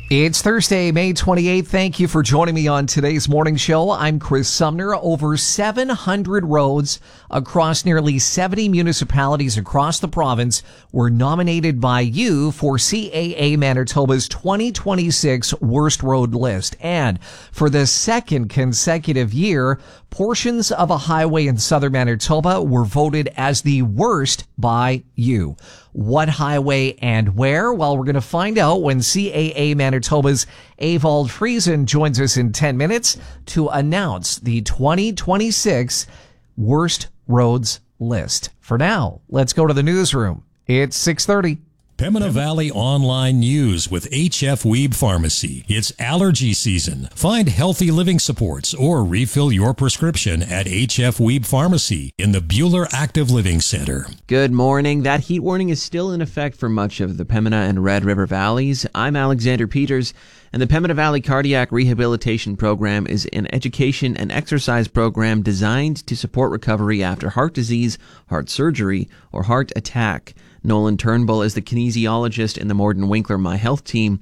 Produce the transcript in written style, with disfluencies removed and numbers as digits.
It's Thursday, May 28th. Thank you for joining me on today's morning show. I'm Chris Sumner. Over 700 roads across nearly 70 municipalities across the province were nominated by you for CAA Manitoba's 2026 Worst Road List. And for the second consecutive year, portions of a highway in southern Manitoba were voted as the worst by you. What highway and where? Well, we're going to find out when CAA Manitoba's Evald Friesen joins us in 10 minutes to announce the 2026 Worst Roads List. For now, let's go to the newsroom. It's 6:30. Pembina Valley Online News with HF Weeb Pharmacy. It's allergy season. Find healthy living supports or refill your prescription at HF Weeb Pharmacy in the Buhler Active Living Center. Good morning. That heat warning is still in effect for much of the Pembina and Red River Valleys. I'm Alexander Peters, and the Pembina Valley Cardiac Rehabilitation Program is an education and exercise program designed to support recovery after heart disease, heart surgery, or heart attack. Nolan Turnbull is the kinesiologist in the Morden Winkler My Health team.